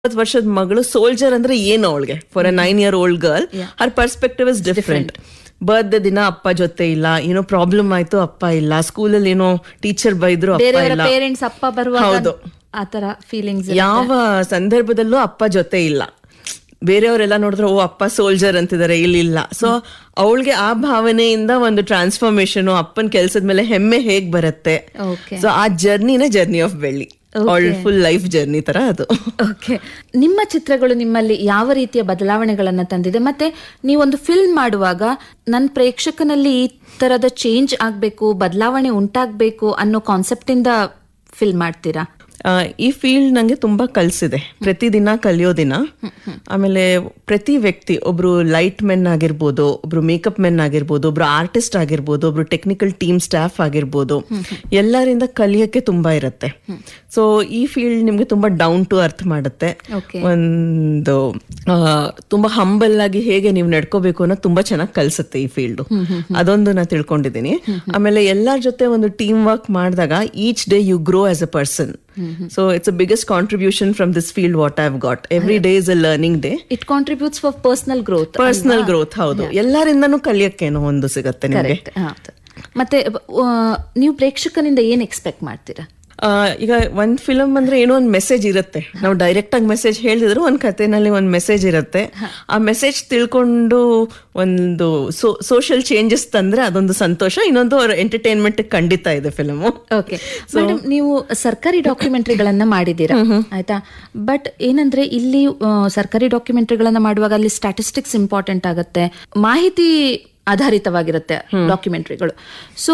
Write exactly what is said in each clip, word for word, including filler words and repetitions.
ಇಪ್ಪತ್ತು ವರ್ಷದ ಮಗಳು ಸೋಲ್ಜರ್ ಅಂದ್ರೆ ಏನು ಅವಳಿಗೆ for a nine year old girl Har perspective is different. Birthday ದಿನ ಅಪ್ಪ ಜೊತೆ ಇಲ್ಲ, ಏನೋ ಪ್ರಾಬ್ಲಮ್ ಆಯ್ತು ಅಪ್ಪ ಇಲ್ಲ, ಸ್ಕೂಲಲ್ಲಿ ಏನೋ ಟೀಚರ್ ಬೈದ್ರು ಅಪ್ಪ ಇಲ್ಲ, ಪೇರೆಂಟ್ಸ್ ಅಪ್ಪ ಬರುವಾಗ ಹೌದು ಆತರ ಫೀಲಿಂಗ್ಸ್ ಯಾವ ಸಂದರ್ಭದಲ್ಲೂ ಅಪ್ಪ ಜೊತೆ ಇಲ್ಲ. ಬೇರೆಯವರೆಲ್ಲ ನೋಡಿದ್ರೆ ಓ ಅಪ್ಪ ಸೋಲ್ಜರ್ ಅಂತಿದ್ದಾರೆ, ಇಲ್ಲಿಲ್ಲ. ಸೊ ಅವಳಿಗೆ ಆ ಭಾವನೆಯಿಂದ ಒಂದು ಟ್ರಾನ್ಸ್ಫಾರ್ಮೇಶನ್, ಅಪ್ಪನ ಕೆಲ್ಸದ ಮೇಲೆ ಹೆಮ್ಮೆ ಹೇಗ್ ಬರುತ್ತೆ. ಸೊ ಆ ಜರ್ನಿನೇ ಜರ್ನಿ ಆಫ್ ಬೆಳ್ಳಿ, ಫುಲ್ ಲೈಫ್ ಜರ್ನಿ ತರ ಅದು. ಓಕೆ, ನಿಮ್ಮ ಚಿತ್ರಗಳು ನಿಮ್ಮಲ್ಲಿ ಯಾವ ರೀತಿಯ ಬದಲಾವಣೆಗಳನ್ನ ತಂದಿದೆ? ಮತ್ತೆ ನೀವೊಂದು ಫಿಲ್ಮ್ ಮಾಡುವಾಗ ನನ್ನ ಪ್ರೇಕ್ಷಕನಲ್ಲಿ ಈ ತರದ ಚೇಂಜ್ ಆಗ್ಬೇಕು, ಬದಲಾವಣೆ ಉಂಟಾಗ್ಬೇಕು ಅನ್ನೋ ಕಾನ್ಸೆಪ್ಟ್ ಇಂದ ಫಿಲ್ಮ್ ಮಾಡ್ತೀರಾ? ಈ ಫೀಲ್ಡ್ ನಂಗೆ ತುಂಬಾ ಕಲ್ಸಿದೆ, ಪ್ರತಿದಿನ ಕಲಿಯೋದಿನ. ಆಮೇಲೆ ಪ್ರತಿ ವ್ಯಕ್ತಿ, ಒಬ್ರು ಲೈಟ್ ಮೆನ್ ಆಗಿರ್ಬೋದು, ಒಬ್ರು ಮೇಕಪ್ ಮೆನ್ ಆಗಿರ್ಬೋದು, ಒಬ್ರು ಆರ್ಟಿಸ್ಟ್ ಆಗಿರ್ಬೋದು, ಒಬ್ರು ಟೆಕ್ನಿಕಲ್ ಟೀಮ್ ಸ್ಟಾಫ್ ಆಗಿರ್ಬೋದು, ಎಲ್ಲರಿಂದ ಕಲಿಯಕ್ಕೆ ತುಂಬಾ ಇರುತ್ತೆ. ಸೊ ಈ ಫೀಲ್ಡ್ ನಿಮ್ಗೆ ತುಂಬಾ ಡೌನ್ ಟು ಅರ್ತ್ ಮಾಡುತ್ತೆ. ಒಂದು ತುಂಬಾ ಹಂಬಲ್ ಆಗಿ ಹೇಗೆ ನೀವು ನಡ್ಕೋಬೇಕು ಅನ್ನೋದು ತುಂಬಾ ಚೆನ್ನಾಗಿ ಕಲ್ಸುತ್ತೆ ಈ ಫೀಲ್ಡ್. ಅದೊಂದು ನಾ ತಿಳ್ಕೊಂಡಿದ್ದೀನಿ. ಆಮೇಲೆ ಎಲ್ಲರ ಜೊತೆ ಒಂದು ಟೀಮ್ ವರ್ಕ್ ಮಾಡಿದಾಗ each day you grow as a person. So it's the biggest contribution from this field what I've got. Every day is a learning day. It contributes for personal growth. Personal growth, ಹೌದು. ಎಲ್ಲರಿಂದನೂ ಕಲಿಯಕ್ಕೇನೋ ಒಂದು ಸಿಗತ್ತೆ ನಿಮಗೆ. ಮತ್ತೆ ನೀವು ಪ್ರೇಕ್ಷಕನಿಂದ ಏನ್ expect ಮಾಡ್ತೀರಾ? ಈಗ ಒಂದ್ ಫಿಲಮ್ ಅಂದ್ರೆ ಏನೋ ಒಂದ್ ಮೆಸೇಜ್ ಇರುತ್ತೆ. ನಾವು ಡೈರೆಕ್ಟ್ ಆಗಿ ಮೆಸೇಜ್ ಹೇಳಿದ್ರು ಒಂದ್ ಕಥೆನಲ್ಲಿ ಒಂದ್ ಮೆಸೇಜ್ ಇರುತ್ತೆ. ಆ ಮೆಸೇಜ್ ತಿಳ್ಕೊಂಡು ಒಂದು ಸೋಷಿಯಲ್ ಚೇಂಜಸ್ ತಂದ್ರೆ ಅದೊಂದು ಸಂತೋಷ. ಇನ್ನೊಂದು ಅವ್ರ ಎಂಟರ್ಟೈನ್ಮೆಂಟ್ ಖಂಡಿತ ಇದೆ ಫಿಲಮ್. ಓಕೆ ಮೇಡಮ್, ನೀವು ಸರ್ಕಾರಿ ಡಾಕ್ಯುಮೆಂಟರಿಗಳನ್ನ ಮಾಡಿದೀರಾ, ಆಯ್ತಾ? ಬಟ್ ಏನಂದ್ರೆ ಇಲ್ಲಿ ಸರ್ಕಾರಿ ಡಾಕ್ಯುಮೆಂಟರಿಗಳನ್ನ ಮಾಡುವಾಗ ಅಲ್ಲಿ ಸ್ಟ್ಯಾಟಿಸ್ಟಿಕ್ಸ್ ಇಂಪಾರ್ಟೆಂಟ್ ಆಗುತ್ತೆ, ಮಾಹಿತಿ ಆಧಾರಿತವಾಗಿರುತ್ತೆ ಡಾಕ್ಯುಮೆಂಟರಿಗಳು. ಸೊ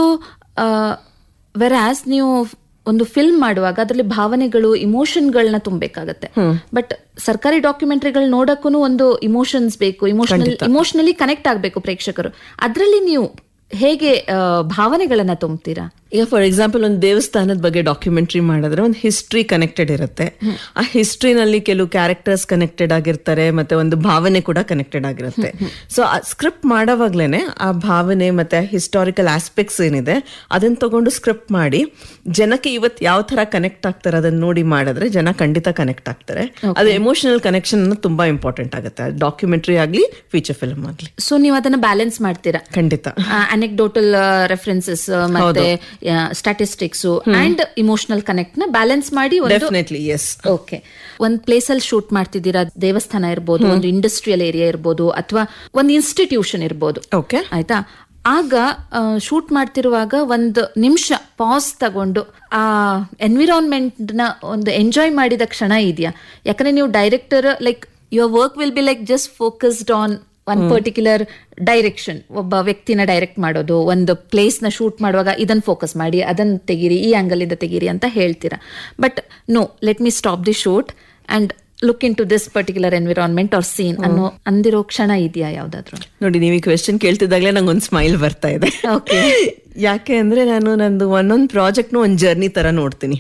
ವೆರಾಸ್ ನೀವು ಒಂದು ಫಿಲ್ಮ್ ಮಾಡುವಾಗ ಅದರಲ್ಲಿ ಭಾವನೆಗಳು, ಇಮೋಷನ್ಗಳನ್ನ ತುಂಬಬೇಕಾಗತ್ತೆ. ಬಟ್ ಸರ್ಕಾರಿ ಡಾಕ್ಯುಮೆಂಟರಿಗಳು ನೋಡಕ್ಕೂ ಒಂದು ಇಮೋಷನ್ಸ್ ಬೇಕು, ಇಮೋಷನಲ್ ಇಮೋಷನಲಿ ಕನೆಕ್ಟ್ ಆಗ್ಬೇಕು ಪ್ರೇಕ್ಷಕರು. ಅದರಲ್ಲಿ ನೀವು ಹೇಗೆ ಭಾವನೆಗಳನ್ನ ತುಂಬ್ತೀರಾ? ಈಗ ಫಾರ್ ಎಕ್ಸಾಂಪಲ್ ಒಂದು ದೇವಸ್ಥಾನದ ಬಗ್ಗೆ ಡಾಕ್ಯುಮೆಂಟ್ರಿ ಮಾಡಿದ್ರೆ ಒಂದು ಹಿಸ್ಟ್ರಿ ಕನೆಕ್ಟೆಡ್ ಇರುತ್ತೆ. ಆ ಹಿಸ್ಟ್ರಿನಲ್ಲಿ ಕೆಲವು ಕ್ಯಾರೆಕ್ಟರ್ಸ್ ಕನೆಕ್ಟೆಡ್ ಆಗಿರ್ತಾರೆ, ಮತ್ತೆ ಒಂದು ಭಾವನೆ ಕೂಡ ಕನೆಕ್ಟೆಡ್ ಆಗಿರುತ್ತೆ. ಸೊ ಆ ಸ್ಕ್ರಿಪ್ಟ್ ಮಾಡೋವಾಗ್ಲೇನೆ ಆ ಭಾವನೆ ಮತ್ತೆ ಹಿಸ್ಟಾರಿಕಲ್ ಆಸ್ಪೆಕ್ಟ್ಸ್ ಏನಿದೆ ಅದನ್ನ ತಗೊಂಡು ಸ್ಕ್ರಿಪ್ಟ್ ಮಾಡಿ ಜನಕ್ಕೆ ಇವತ್ತು ಯಾವ ತರ ಕನೆಕ್ಟ್ ಆಗ್ತಾರೆ ಅದನ್ನ ನೋಡಿ ಮಾಡಿದ್ರೆ ಜನ ಖಂಡಿತ ಕನೆಕ್ಟ್ ಆಗ್ತಾರೆ. ಅದು ಎಮೋಷನಲ್ ಕನೆಕ್ಷನ್ ತುಂಬಾ ಇಂಪಾರ್ಟೆಂಟ್ ಆಗುತ್ತೆ, ಡಾಕ್ಯುಮೆಂಟ್ರಿ ಆಗ್ಲಿ ಫೀಚರ್ ಫಿಲ್ಮ್ ಆಗ್ಲಿ. ಸೊ ನೀವು ಅದನ್ನ ಬ್ಯಾಲೆನ್ಸ್ ಮಾಡ್ತೀರಾ? ಖಂಡಿತ. ಅನೆಕ್ಡೋಟಲ್ ರೆಫರೆನ್ಸಸ್ ಮತ್ತೆ ಸ್ಟ್ಯಾಟಿಸ್ಟಿಕ್ಸ್ ಅಂಡ್ ಇಮೋಷನಲ್ ಕನೆಕ್ಟ್ ನ ಬ್ಯಾಲೆನ್ಸ್ ಮಾಡಿ. Definitely yes. ಓಕೆ, ಒಂದ್ ಪ್ಲೇಸ್ ಅಲ್ಲಿ ಶೂಟ್ ಮಾಡ್ತಿದ್ದೀರಾ, ದೇವಸ್ಥಾನ ಇರ್ಬೋದು, ಒಂದು ಇಂಡಸ್ಟ್ರಿಯಲ್ ಏರಿಯಾ ಇರ್ಬೋದು, ಅಥವಾ ಒಂದು ಇನ್ಸ್ಟಿಟ್ಯೂಷನ್ ಇರ್ಬೋದು, ಓಕೆ ಆಯ್ತಾ? ಆಗ ಶೂಟ್ ಮಾಡ್ತಿರುವಾಗ ಒಂದು ನಿಮಿಷ ಪಾಸ್ ತಗೊಂಡು ಆ ಎನ್ವಿರಾನ್ಮೆಂಟ್ ನ ಒಂದು ಎಂಜಾಯ್ ಮಾಡಿದ ಕ್ಷಣ ಇದೆಯಾ? ಯಾಕಂದ್ರೆ ನೀವು director, like your work will be like just focused on one particular direction. ಒಬ್ಬ ವ್ಯಕ್ತಿನ ಡೈರೆಕ್ಟ್ ಮಾಡೋದು, ಒಂದು ಪ್ಲೇಸ್ ನ ಶೂಟ್ ಮಾಡುವಾಗ ಇದನ್ನ ಫೋಕಸ್ ಮಾಡಿ, ಅದನ್ನ ತೆಗೀರಿ, ಈ ಆಂಗಲ್ ಇಂದ ತೆಗೀರಿ ಅಂತ ಹೇಳ್ತೀರಾ. But no, let me stop the shoot and look in to this particular environment are seen ಅನ್ನೋ ಅಂದಿರೋ ಕ್ಷಣ ಇದೆಯಾ ಯಾವ್ದಾದ್ರು? ನೋಡಿ, ನೀವು ಈ ಕ್ವೆಶ್ಚನ್ ಕೇಳ್ತಿದ್ದಾಗಲೇ ನಂಗೆ ಒಂದು ಸ್ಮೈಲ್ ಬರ್ತಾ ಇದೆ. ಓಕೆ, ಯಾಕೆ ಅಂದ್ರೆ ನಾನು ನಂದು ಒಂದೊಂದು ಪ್ರಾಜೆಕ್ಟ್ನು ಒಂದು ಜರ್ನಿ ತರ ನೋಡ್ತೀನಿ.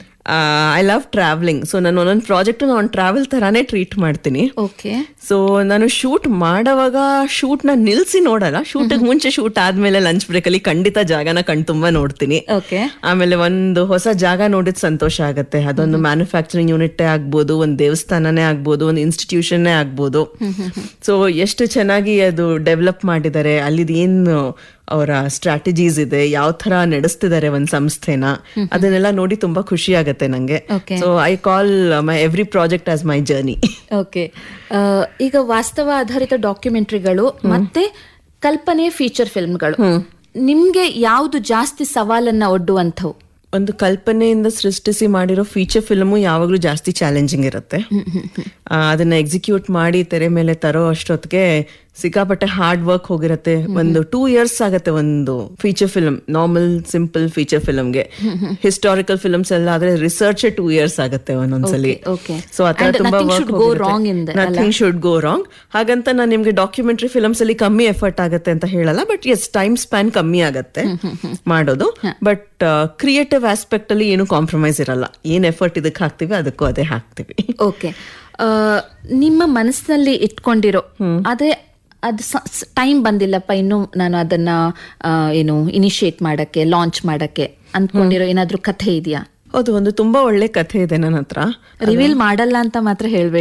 I love travelling. ಸೊ ನಾನು ಒಂದೊಂದು ಪ್ರಾಜೆಕ್ಟ್ ನಾನು ಟ್ರಾವೆಲ್ ತರಾನೇ ಟ್ರೀಟ್ ಮಾಡ್ತೀನಿ. ಓಕೆ, ಸೊ ನಾನು ಶೂಟ್ ಮಾಡೋವಾಗ ಶೂಟ್ ನ ನಿಲ್ಸಿ ನೋಡಲ್ಲ. ಶೂಟ್ ಮುಂಚೆ, ಶೂಟ್ ಆದ್ಮೇಲೆ ಲಂಚ್ ಬ್ರೇಕ್ ಅಲ್ಲಿ ಖಂಡಿತ ಜಾಗನ ಕಣ್ ತುಂಬಾ ನೋಡ್ತೀನಿ. ಓಕೆ, ಆಮೇಲೆ ಒಂದು ಹೊಸ ಜಾಗ ನೋಡಿದ್ ಸಂತೋಷ ಆಗತ್ತೆ. ಅದೊಂದು ಮ್ಯಾನುಫ್ಯಾಕ್ಚರಿಂಗ್ ಯೂನಿಟ್ ಆಗ್ಬೋದು, ಒಂದು ದೇವಸ್ಥಾನನೇ ಆಗ್ಬೋದು, ಒಂದು ಇನ್ಸ್ಟಿಟ್ಯೂಷನ್ ಆಗ್ಬೋದು. ಸೊ ಎಷ್ಟು ಚೆನ್ನಾಗಿ ಅದು ಡೆವಲಪ್ ಮಾಡಿದ್ದಾರೆ, ಅಲ್ಲಿದ್ ಏನು ಅವರ ಸ್ಟ್ರಾಟಜೀಸ್ ಇದೆ, ಯಾವ ತರ ನಡೆಸ್ತಿದ್ದಾರೆ ಒಂದ್ ಸಂಸ್ಥೆನ, ಅದನ್ನೆಲ್ಲ ನೋಡಿ ತುಂಬಾ ಖುಷಿ ಆಗತ್ತೆ ನಂಗೆ. So I call my every project as my journey. Okay, ಈಗ ವಾಸ್ತವ ಆಧಾರಿತ ಡಾಕ್ಯುಮೆಂಟ್ರಿಗಳು ಮತ್ತೆ ಕಲ್ಪನೆ ಫೀಚರ್ ಫಿಲ್ಮ್ಗಳು, ನಿಮ್ಗೆ ಯಾವ್ದು ಜಾಸ್ತಿ ಸವಾಲನ್ನ ಒಡ್ಡುವಂಥವು? ಒಂದು ಕಲ್ಪನೆಯಿಂದ ಸೃಷ್ಟಿಸಿ ಮಾಡಿರೋ ಫೀಚರ್ ಫಿಲ್ಮು ಯಾವಾಗ್ಲೂ ಜಾಸ್ತಿ ಚಾಲೆಂಜಿಂಗ್ ಇರುತ್ತೆ. ಅದನ್ನ ಎಕ್ಸಿಕ್ಯೂಟ್ ಮಾಡಿ ತೆರೆ ಮೇಲೆ ತರೋ ಅಷ್ಟೊತ್ತಿಗೆ ಸಿಕ್ಕಾಪಟ್ಟೆ ಹಾರ್ಡ್ ವರ್ಕ್ ಹೋಗಿರತ್ತೆ. ಒಂದು ಟೂ ಇಯರ್ಸ್ ಆಗತ್ತೆ ಒಂದು feature film, normal simple feature ಫಿಲ್ಮ್ಗೆ. Historical films ಎಲ್ಲ ಆದ್ರೆ ರಿಸರ್ಚ್ ಟೂ ಇಯರ್ಸ್ ಆಗತ್ತೆ ಒಂದೊಂದ್ಸಲಿ. ಸೊ ಆತರ ತುಂಬಾ ನಥಿಂಗ್ ಶುಡ್ ಗೋ ರಾಂಗ್. ಹಾಗಂತ ನಾನು ನಿಮ್ಗೆ ಡಾಕ್ಯುಮೆಂಟ್ರಿ ಫಿಲ್ಮ್ಸ್ ಅಲ್ಲಿ ಕಮ್ಮಿ ಎಫರ್ಟ್ ಆಗತ್ತೆ ಅಂತ ಹೇಳಲ್ಲ, ಬಟ್ ಎಸ್, ಟೈಮ್ ಸ್ಪ್ಯಾನ್ ಕಮ್ಮಿ ಆಗತ್ತೆ ಮಾಡೋದು. ಬಟ್ ಕ್ರಿಯೇಟಿವ್ ಆಸ್ಪೆಕ್ಟ್ ಅಲ್ಲಿ ಏನು ಕಾಂಪ್ರಮೈಸ್ ಇರಲ್ಲ. ಏನ್ ಎಫರ್ಟ್ ಇದಕ್ಕೆ ಹಾಕ್ತಿವಿ ಅದಕ್ಕೂ ಅದೇ ಹಾಕ್ತಿವಿ. ಓಕೆ, ನಿಮ್ಮ ಮನಸ್ಸಿನಲ್ಲಿ ಇಟ್ಕೊಂಡಿರೋ ಅದೇ ಅದು ಟೈಮ್ ಬಂದಿಲ್ಲಪ್ಪ ಇನ್ನು ನಾನು ಅದನ್ನ ಏನು ಇನಿಶಿಯೇಟ್ ಮಾಡಕ್ಕೆ, ಲಾಂಚ್ ಮಾಡಕ್ಕೆ ಅಂದ್ಕೊಂಡಿರೋ ಏನಾದ್ರೂ ಕಥೆ ಇದೆಯಾ? ಹೌದು, ಒಂದು ತುಂಬಾ ಒಳ್ಳೆ ಕಥೆ ಇದೆ ನನ್ನ ಹತ್ರ. ರಿವೀಲ್ ಮಾಡಲ್ಲ ಅಂತ ಮಾತ್ರ ಹೇಳ್ಬೇಡಿ.